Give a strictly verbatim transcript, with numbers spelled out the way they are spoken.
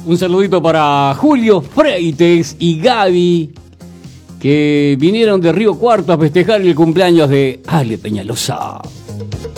Un saludito para Julio Freites y Gaby, que vinieron de Río Cuarto a festejar el cumpleaños de Ale Peñalosa.